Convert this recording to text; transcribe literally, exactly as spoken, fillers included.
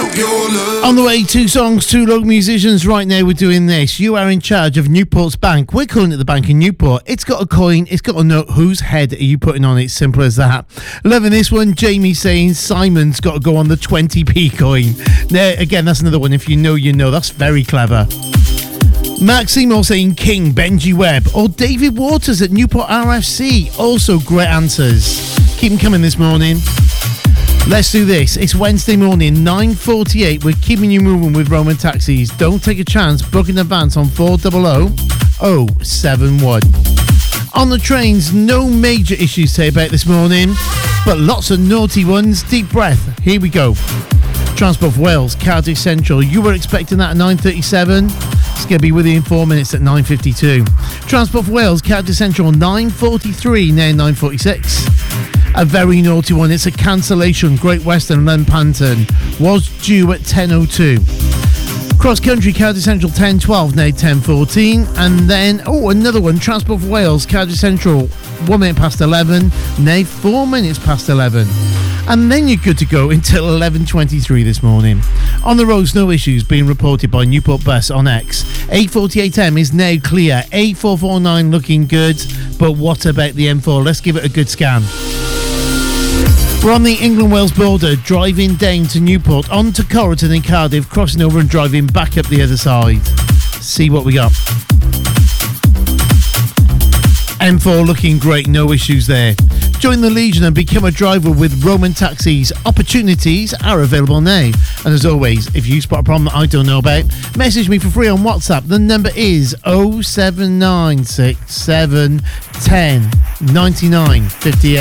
On the way, two songs, two local musicians. Right now we're doing this. You are in charge of Newport's bank. We're calling it the Bank in Newport. It's got a coin. It's got a note. Whose head are you putting on it? Simple as that. Loving this one. Jamie saying Simon's got to go on the twenty p coin. Now, again, that's another one. If you know, you know. That's very clever. Mark Seymour saying King, Benji Webb, or David Waters at Newport R F C. Also great answers. Keep them coming this morning. Let's do this. It's Wednesday morning, nine forty-eight. We're keeping you moving with Roman Taxis. Don't take a chance. Book in advance on four hundred oh seven one. On the trains, no major issues to say about this morning, but lots of naughty ones. Deep breath. Here we go. Transport for Wales, Cardiff Central. You were expecting that at nine thirty-seven. It's going to be with you in four minutes at nine fifty-two. Transport for Wales, Cardiff Central, nine forty-three, now nine forty-six. A very naughty one. It's a cancellation. Great Western Lenpanton was due at ten oh two. Cross Country, Cardiff Central, ten twelve, now ten fourteen. And then, oh, another one. Transport for Wales, Cardiff Central, one minute past eleven, now four minutes past eleven. And then you're good to go until eleven twenty-three this morning. On the roads, no issues being reported by Newport Bus on X. A forty-eight M is now clear. A four forty-nine looking good. But what about the M four? Let's give it a good scan. We're on the England-Wales border, driving down to Newport, on to Corriton in Cardiff, crossing over and driving back up the other side. See what we got. M four looking great, no issues there. Join the Legion and become a driver with Roman Taxis. Opportunities are available now. And as always, if you spot a problem that I don't know about, message me for free on WhatsApp. The number is oh seven nine six seven one oh nine nine five eight.